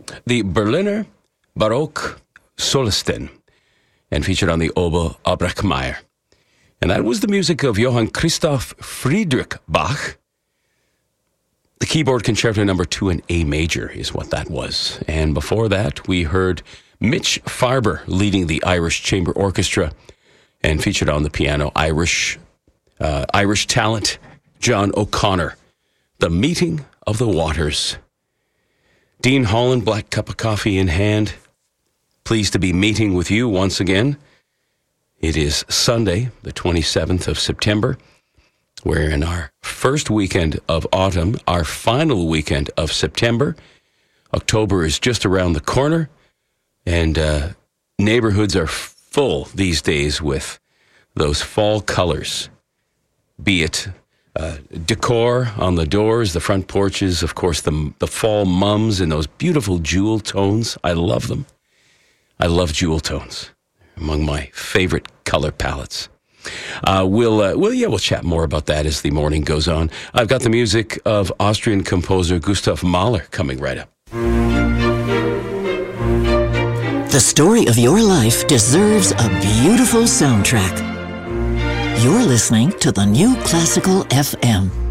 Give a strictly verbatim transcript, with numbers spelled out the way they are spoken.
the Berliner Baroque Solisten, and featured on the oboe Albrecht-Meyer. And that was the music of Johann Christoph Friedrich Bach. The keyboard concerto number two in A major is what that was. And before that, we heard Mitch Farber leading the Irish Chamber Orchestra, and featured on the piano, Irish uh, Irish talent, John O'Connor. The Meeting of the Waters. Dean Holland, black cup of coffee in hand. Pleased to be meeting with you once again. It is Sunday, the twenty-seventh of September. We're in our first weekend of autumn, our final weekend of September. October is just around the corner, and uh, neighborhoods are full these days with those fall colors, be it uh, decor on the doors, the front porches, of course, the, the fall mums in those beautiful jewel tones. I love them. I love jewel tones, among my favorite color palettes. Uh, we'll, uh, well, yeah, we'll chat more about that as the morning goes on. I've got the music of Austrian composer Gustav Mahler coming right up. The story of your life deserves a beautiful soundtrack. You're listening to the New Classical F M.